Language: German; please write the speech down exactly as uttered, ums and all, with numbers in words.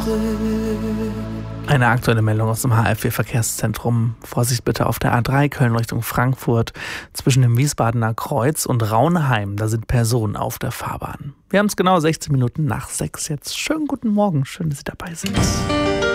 Eine aktuelle Meldung aus dem H F V-Verkehrszentrum. Vorsicht bitte auf der A drei Köln Richtung Frankfurt. Zwischen dem Wiesbadener Kreuz und Raunheim, da sind Personen auf der Fahrbahn. Wir haben es genau sechzehn Minuten nach sechs jetzt. Schönen guten Morgen, schön, dass Sie dabei sind.